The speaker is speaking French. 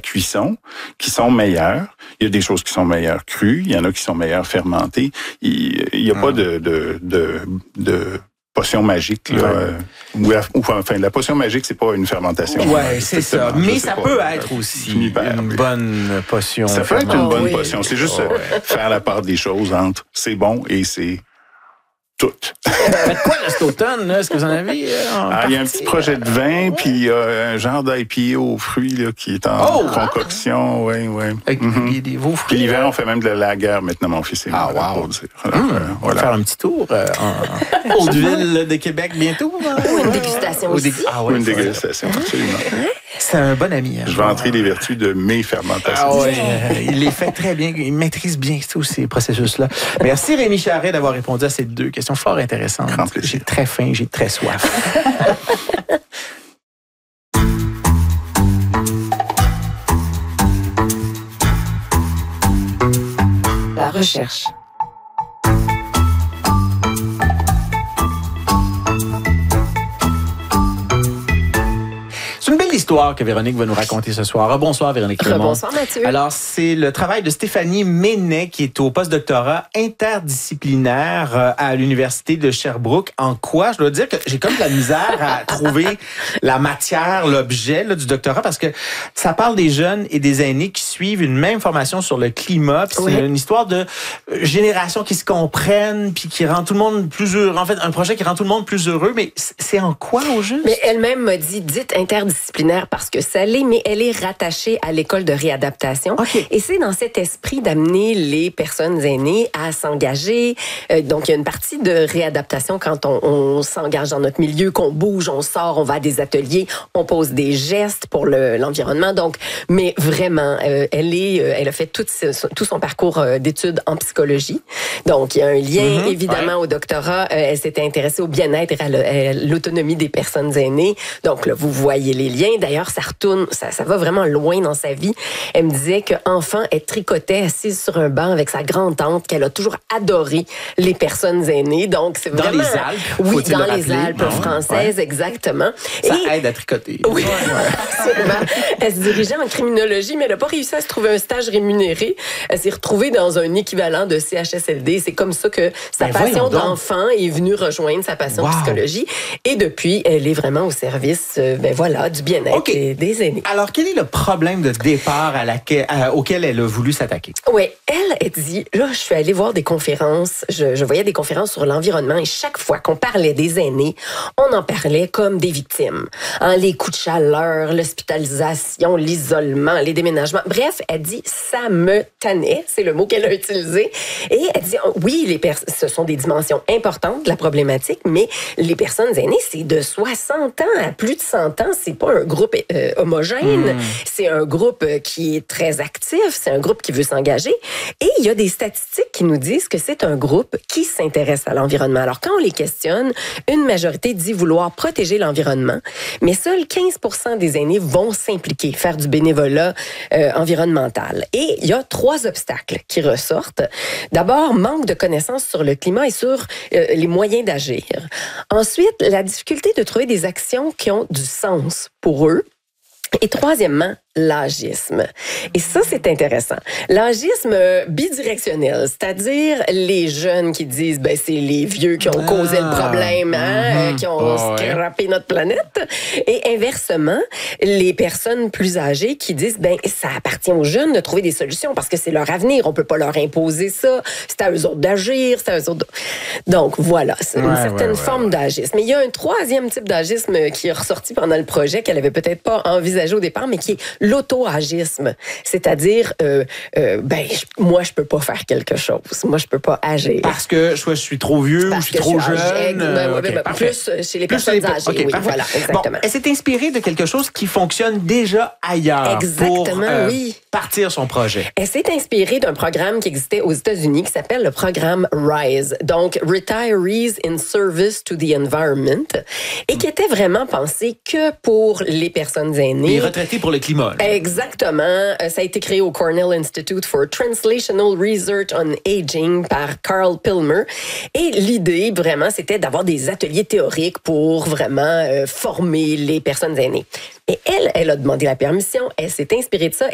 cuisson qui sont meilleures. Il y a des choses qui sont meilleures crues, il y en a qui sont meilleures fermentées. Il y a pas de potion magique, là. Enfin, la potion magique, c'est pas une fermentation. Oui, c'est ça. Mais ça peut être aussi une bonne potion. Ça peut être une bonne potion. C'est juste faire la part des choses entre c'est bon et c'est tout. Faites quoi là, cet automne? Là? Est-ce que vous en avez? Il y a un petit projet de vin, puis il y a un genre d'IPA aux fruits là, qui est en concoction. Oui. Avec vos fruits. Puis l'hiver, on fait même de la lager maintenant, mon fils et moi. Wow. Pour dire. Alors, On va faire un petit tour en Haute-Ville de Québec bientôt. Ou une dégustation aussi. Ou une dégustation, absolument. C'est un bon ami. Je vais entrer les vertus de mes fermentations. Il les fait très bien. Il maîtrise bien tous ces processus-là. Merci Rémi Charret d'avoir répondu à ces deux questions fort intéressantes. J'ai très faim, j'ai très soif. La recherche. C'est une belle histoire que Véronique va nous raconter ce soir. Bonsoir Véronique Clément. Bonsoir Mathieu. Alors, c'est le travail de Stéphanie Ménet qui est au postdoctorat interdisciplinaire à l'Université de Sherbrooke. En quoi? Je dois dire que j'ai comme de la misère à trouver la matière, l'objet là, du doctorat parce que ça parle des jeunes et des aînés qui suivent une même formation sur le climat. Puis c'est une histoire de générations qui se comprennent puis qui rend tout le monde plus heureux. En fait, un projet qui rend tout le monde plus heureux. Mais c'est en quoi au juste? Mais elle-même m'a dit, dites interdisciplinaire parce que ça l'est, mais elle est rattachée à l'école de réadaptation. Okay. Et c'est dans cet esprit d'amener les personnes aînées à s'engager. Donc, il y a une partie de réadaptation quand on s'engage dans notre milieu, qu'on bouge, on sort, on va à des ateliers, on pose des gestes pour l'environnement. Donc, mais vraiment, elle a fait tout son parcours d'études en psychologie. Donc, il y a un lien, évidemment, au doctorat. Elle s'était intéressée au bien-être et à l'autonomie des personnes aînées. Donc, là, vous voyez les liens. D'ailleurs, ça va vraiment loin dans sa vie. Elle me disait qu'enfant, elle tricotait assise sur un banc avec sa grand-tante, qu'elle a toujours adoré les personnes aînées. Donc, c'est vraiment... Dans les Alpes. Oui, dans les Alpes françaises, exactement. Ça aide à tricoter. Oui, absolument. Elle se dirigeait en criminologie, mais elle n'a pas réussi à se trouver un stage rémunéré. Elle s'est retrouvée dans un équivalent de CHSLD. C'est comme ça que sa passion d'enfant est venue rejoindre sa passion de psychologie. Et depuis, elle est vraiment au service, du bien-être des aînés. Alors, quel est le problème de départ auquel elle a voulu s'attaquer? Oui, elle dit, là, je suis allée voir des conférences, je voyais des conférences sur l'environnement et chaque fois qu'on parlait des aînés, on en parlait comme des victimes. Les coups de chaleur, l'hospitalisation, l'isolement, les déménagements. Bref, elle dit, ça me tannait, c'est le mot qu'elle a utilisé. Et elle dit, oui, ce sont des dimensions importantes de la problématique, mais les personnes aînées, c'est de 60 ans à plus de 100 ans, c'est pas un groupe homogène, c'est un groupe qui est très actif, c'est un groupe qui veut s'engager. Et il y a des statistiques qui nous disent que c'est un groupe qui s'intéresse à l'environnement. Alors, quand on les questionne, une majorité dit vouloir protéger l'environnement, mais seuls 15% des aînés vont s'impliquer, faire du bénévolat environnemental. Et il y a 3 obstacles qui ressortent. D'abord, manque de connaissances sur le climat et sur les moyens d'agir. Ensuite, la difficulté de trouver des actions qui ont du sens pour eux. Et troisièmement, l'agisme. Et ça, c'est intéressant. L'agisme bidirectionnel, c'est-à-dire les jeunes qui disent, c'est les vieux qui ont causé le problème, qui ont scrappé notre planète. Et inversement, les personnes plus âgées qui disent, ça appartient aux jeunes de trouver des solutions parce que c'est leur avenir. On peut pas leur imposer ça. C'est à eux autres d'agir. C'est à eux autres Donc, voilà. C'est une certaine forme d'agisme. Mais il y a un troisième type d'agisme qui est ressorti pendant le projet qu'elle avait peut-être pas envisagé au départ, mais qui est l'auto-agisme. C'est-à-dire, moi, je peux pas faire quelque chose. Moi, je peux pas agir. Parce que soit je suis trop vieux ou je suis trop jeune. Plus chez les personnes âgées. Oui, voilà, exactement. Bon, elle s'est inspirée de quelque chose qui fonctionne déjà ailleurs. Exactement, pour partir son projet. Elle s'est inspirée d'un programme qui existait aux États-Unis qui s'appelle le programme RISE, donc Retirees in Service to the Environment, et qui était vraiment pensé que pour les personnes aînées. Les retraités pour le climat. Là. Exactement. Ça a été créé au Cornell Institute for Translational Research on Aging par Carl Pilmer. Et l'idée, vraiment, c'était d'avoir des ateliers théoriques pour vraiment former les personnes aînées. Et elle a demandé la permission, elle s'est inspirée de ça